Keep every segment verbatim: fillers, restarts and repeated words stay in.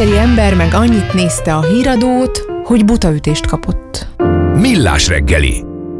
átbeli ember meg annyit nézte a híradót, hogy butaütést kapott. Millás reggeli.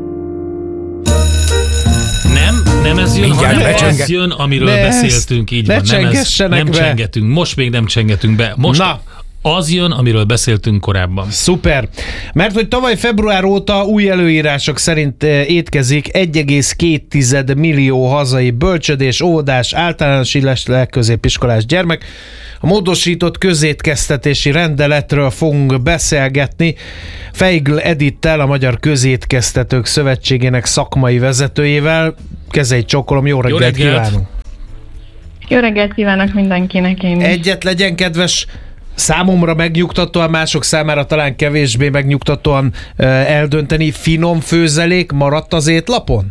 Nem, nem ez jön, Mindjárt hanem becsenge. ez jön, amiről Ne beszéltünk, így ne van. Nem, ez, csengessenek nem be. csengetünk, most még nem csengetünk be. Most Na. az jön, amiről beszéltünk korábban. Szuper. Mert hogy tavaly február óta új előírások szerint étkezik egy egész két millió hazai bölcsödés, óvodás, általános, illetve középiskolás gyermek. A módosított közétkeztetési rendeletről fogunk beszélgetni Feigl Edittel, a Magyar Közétkeztetők Szövetségének szakmai vezetőjével. Kezeit csókolom, jó reggelt, Jó reggelt. kívánunk! Jó reggelt kívánok mindenkinek, én is. Egyet legyen kedves, számomra megnyugtatóan, mások számára talán kevésbé megnyugtatóan eldönteni, finom főzelék maradt az étlapon?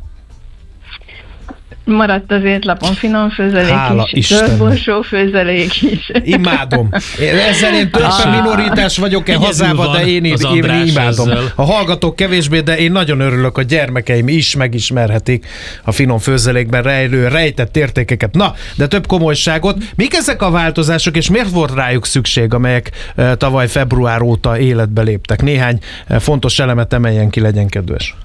Maradt az étlapon finom főzelék Hála is, Istennek. zöldborsó főzelék is. Imádom. Ezzel én többen minoritás vagyok-e Egyedül hazában, van de én, én, az én András imádom. ezzel. A hallgatók kevésbé, de én nagyon örülök, a gyermekeim is megismerhetik a finom főzelékben rejlő, rejtett értékeket. Na, de több komolyságot. Mik ezek a változások, és miért volt rájuk szükség, amelyek eh, tavaly február óta életbe léptek? Néhány eh, fontos elemet emeljen ki, legyen kedves.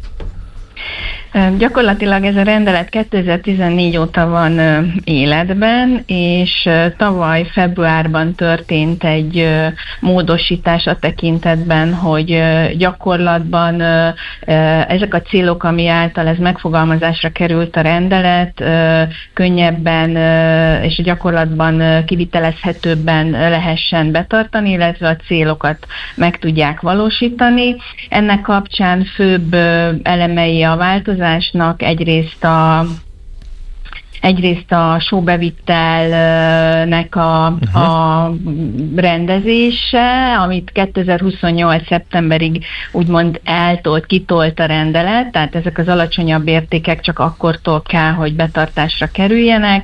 Gyakorlatilag ez a rendelet kétezer-tizennégy óta van ö, életben, és ö, tavaly februárban történt egy ö, módosítás a tekintetben, hogy ö, gyakorlatban ö, ö, ezek a célok, ami által ez megfogalmazásra került a rendelet, ö, könnyebben ö, és gyakorlatban ö, kivitelezhetőbben lehessen betartani, illetve a célokat meg tudják valósítani. Ennek kapcsán főbb ö, elemei a változás, egyrészt a Egyrészt a sóbevitelnek a, uh-huh. a rendezése, amit kétezer-huszonnyolc szeptemberig úgymond eltolt, kitolt a rendelet, tehát ezek az alacsonyabb értékek csak akkortól kell, hogy betartásra kerüljenek.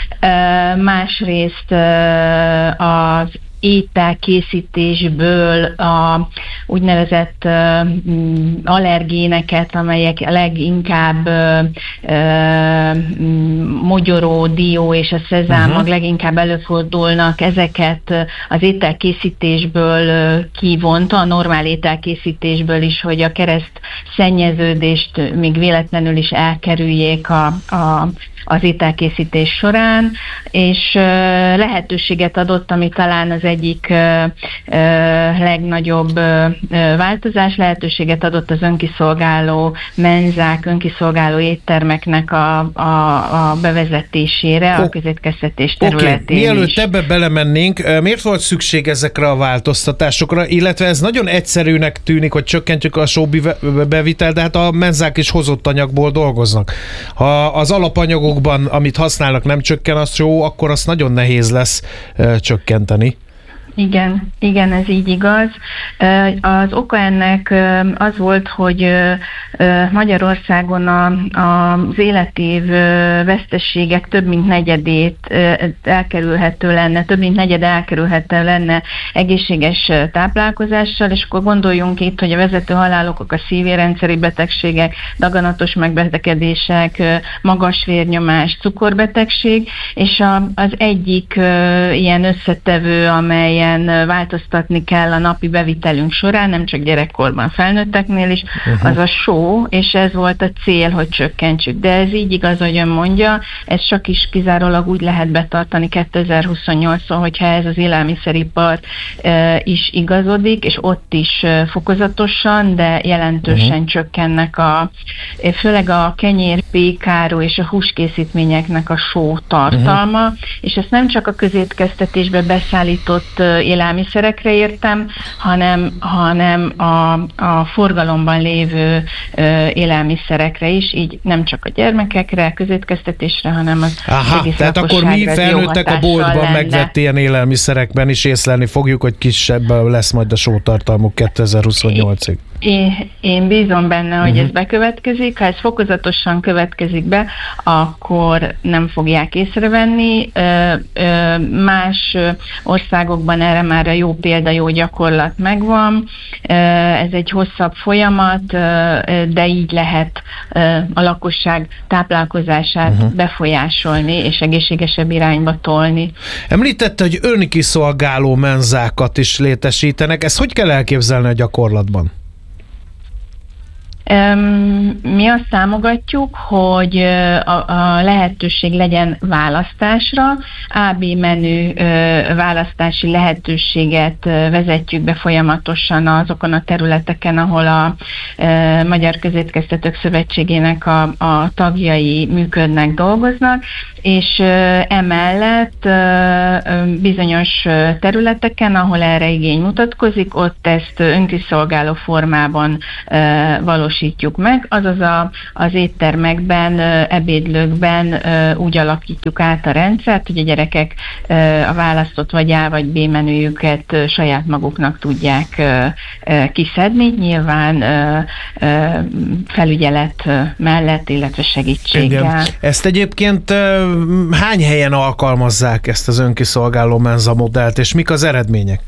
Másrészt az ételkészítésből a úgynevezett uh, allergéneket, amelyek leginkább uh, uh, mogyoró, dió és a szezámmag uh-huh. leginkább előfordulnak, ezeket az ételkészítésből uh, kivonta, a normál ételkészítésből is, hogy a kereszt szennyeződést még véletlenül is elkerüljék a, a az ételkészítés során, és uh, lehetőséget adott, ami talán az egyik uh, uh, legnagyobb uh, változás, lehetőséget adott az önkiszolgáló menzák, önkiszolgáló éttermeknek a, a, a bevezetésére, oh. a közétkeztetés területén okay. Mielőtt is. ebbe belemennénk, miért volt szükség ezekre a változtatásokra, illetve ez nagyon egyszerűnek tűnik, hogy csökkentjük a sóbevitel, de hát a menzák is hozott anyagból dolgoznak. Ha az alapanyagok amit használnak, nem csökken az jó, akkor azt nagyon nehéz lesz uh, csökkenteni. Igen, igen, ez így igaz. Az oka ennek az volt, hogy Magyarországon a, az életév veszteségek több mint negyedét elkerülhető lenne, több mint negyed elkerülhető lenne egészséges táplálkozással, és akkor gondoljunk itt, hogy a vezető halálokok, a szívérendszeri betegségek, daganatos megbetegedések, magas vérnyomás, cukorbetegség, és a, az egyik ilyen összetevő, amelyen változtatni kell a napi bevitelünk során, nem csak gyerekkorban, felnőtteknél is, uh-huh. az a só, és ez volt a cél, hogy csökkentsük. De ez így igaz, hogy ön mondja, ez csak is kizárólag úgy lehet betartani kétezer-huszonnyolctól, hogyha ez az élelmiszeripar e, is igazodik, és ott is e, fokozatosan, de jelentősen uh-huh. csökkennek a, főleg a kenyér, pékáru és a húskészítményeknek a só tartalma, uh-huh. és ezt nem csak a közétkeztetésbe beszállított élelmiszerekre értem, hanem, hanem a, a forgalomban lévő ö, élelmiszerekre is, így nem csak a gyermekekre, közétkeztetésre, hanem az Aha, egész tehát akkor mi felnőttek a boltban megvett ilyen élelmiszerekben is észlelni fogjuk, hogy kisebb lesz majd a sótartalmuk kétezer-huszonnyolcig. Én, én bízom benne, hogy uh-huh. ez bekövetkezik. Ha ez fokozatosan következik be, akkor nem fogják észrevenni. Más országokban erre már a jó példa, jó gyakorlat megvan. Ez egy hosszabb folyamat, de így lehet a lakosság táplálkozását uh-huh. befolyásolni és egészségesebb irányba tolni. Említette, hogy önkiszolgáló menzákat is létesítenek. Ezt hogy kell elképzelni a gyakorlatban? Mi azt támogatjuk, hogy a, a lehetőség legyen választásra, á bé menü választási lehetőséget vezetjük be folyamatosan azokon a területeken, ahol a Magyar Közétkeztetők Szövetségének a, a tagjai működnek, dolgoznak, és emellett bizonyos területeken, ahol erre igény mutatkozik, ott ezt önkiszolgáló formában valósítjuk meg, azaz a, az éttermekben, ebédlőkben úgy alakítjuk át a rendszert, hogy a gyerekek a választott vagy A vagy B menüjüket saját maguknak tudják kiszedni, nyilván felügyelet mellett, illetve segítséggel. Igen. Ezt egyébként hány helyen alkalmazzák, ezt az önkiszolgáló menza modellt, és mik az eredmények?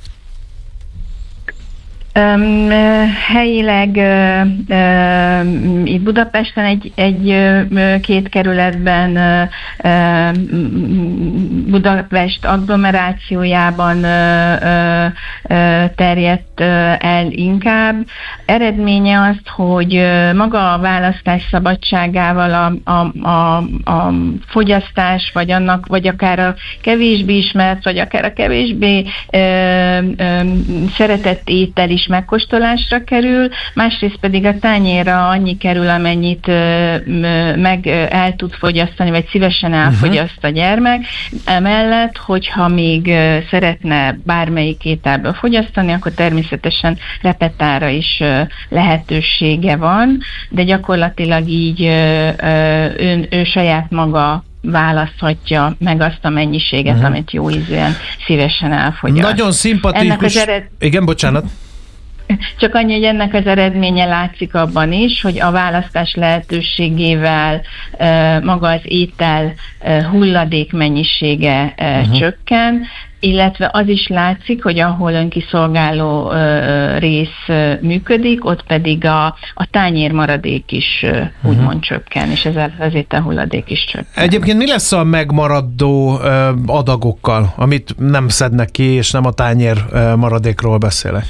Um, helyileg uh, uh, itt Budapesten egy, egy uh, két kerületben uh, Budapest agglomerációjában uh, uh, terjedt uh, el inkább. Eredménye az, hogy uh, maga a választás szabadságával a, a, a, a fogyasztás, vagy annak, vagy akár a kevésbé ismert, vagy akár a kevésbé uh, uh, szeretett étel is megkóstolásra kerül, másrészt pedig a tányérra annyi kerül, amennyit meg el tud fogyasztani, vagy szívesen elfogyaszt a gyermek. Emellett, hogyha még szeretne bármelyik ételből fogyasztani, akkor természetesen repetára is lehetősége van, de gyakorlatilag így ő, ő saját maga választhatja meg azt a mennyiséget, uh-huh. amit jó ízűen szívesen elfogyaszt. Nagyon szimpatikus. Ered... Igen, bocsánat. Csak annyi, hogy ennek az eredménye látszik abban is, hogy a választás lehetőségével uh, maga az étel uh, hulladék mennyisége uh, uh-huh. csökken, illetve az is látszik, hogy ahol önkiszolgáló uh, rész uh, működik, ott pedig a, a tányérmaradék is uh, uh-huh. úgymond csökken, és ezzel az ételhulladék is csökken. Egyébként mi lesz a megmaradó uh, adagokkal, amit nem szednek ki, és nem a tányér uh, maradékról beszélek?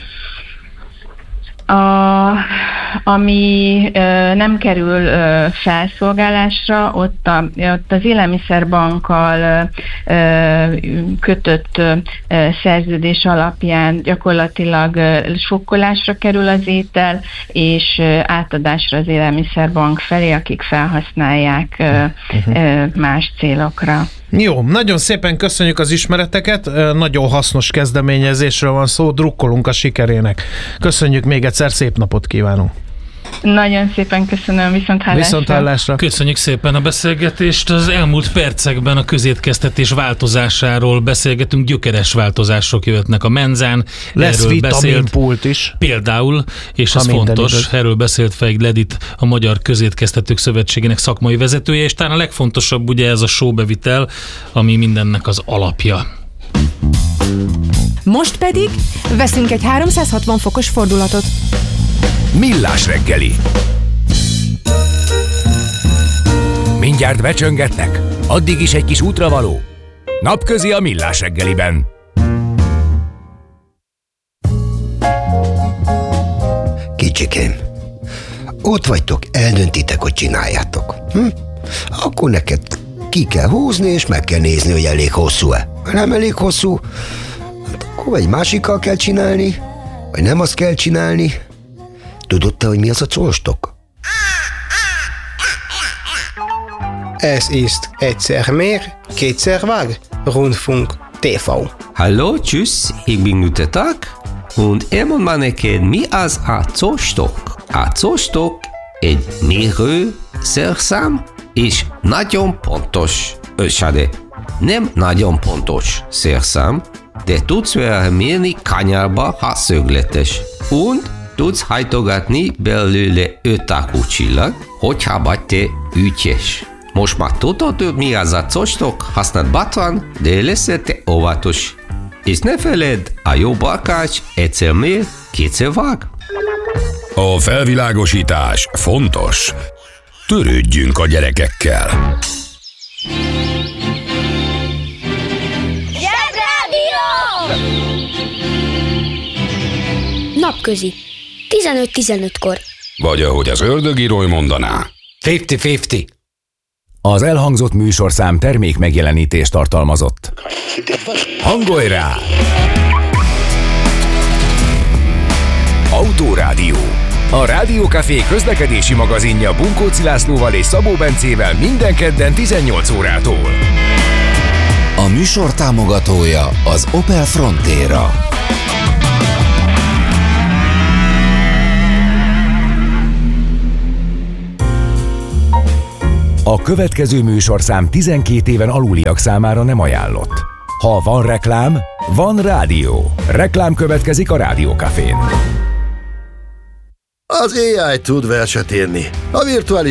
A, ami ö, nem kerül ö, felszolgálásra, ott, a, ott az élelmiszerbankkal ö, kötött ö, szerződés alapján gyakorlatilag ö, sokkolásra kerül az étel, és ö, átadásra az élelmiszerbank felé, akik felhasználják ö, ö, más célokra. Jó, nagyon szépen köszönjük az ismereteket, nagyon hasznos kezdeményezésről van szó, drukkolunk a sikerének. Köszönjük még egyszer, szép napot kívánunk! Nagyon szépen köszönöm, viszont hallásra. Viszont hallásra. Köszönjük szépen a beszélgetést. Az elmúlt percekben a közétkeztetés változásáról beszélgetünk, gyökeres változások jöhetnek a menzán. Lesz vitaminpult is. Például, és ez fontos, időt. Erről beszélt Feig Edit, a Magyar Közétkeztetők Szövetségének szakmai vezetője, és talán a legfontosabb ugye ez a showbevitel, ami mindennek az alapja. Most pedig veszünk egy háromszázhatvan fokos fordulatot. Millás reggeli. Mindjárt becsöngetnek, addig is egy kis útravaló. Napközi a Millás reggeliben. Kicsikém, ott vagytok, eldöntitek, hogy csináljátok. Hm? Akkor neked ki kell húzni, és meg kell nézni, hogy elég hosszú-e. Ha nem elég hosszú, akkor vagy másikkal kell csinálni, vagy nem azt kell csinálni. Tudod te, hogy mi az a Zollstock? Es ist egyszer mehr, kétszer vág, Rundfunk té vé. Hallo, tschüss, ich bin Güte Tag, und elmond már neked, mi az a Zollstock. A Zollstock egy mérő szerszám, és nagyon pontos, ösade, nem nagyon pontos szerszám, de tudsz vele mérni kanyarba, ha szögletes. Und tudsz hajtogatni belőle öt akkucsillag, hogyha vagy te ügyes. Most már tudod, mi az a costok, használd bátran, de leszel te óvatos. És ne feledd, a jó barkács egyszer mér, kétszer vág. A felvilágosítás fontos. Törődjünk a gyerekekkel. Zsebrádió! Napközi. tizenöt tizenötkor. Vagy ahogy az ördögírói mondaná. ötven-ötven. Az elhangzott műsorszám termék megjelenítést tartalmazott. Hangolj rá! Autórádió. A Rádiókafé közlekedési magazinja Bunkóci Lászlóval és Szabó Bencével minden kedden tizennyolc órától. A műsor támogatója az Opel Frontera. A következő műsorszám tizenkét éven aluliak számára nem ajánlott. Ha van reklám, van rádió. Reklám következik a Rádiókafén. Az á i tud verset írni. A virtuális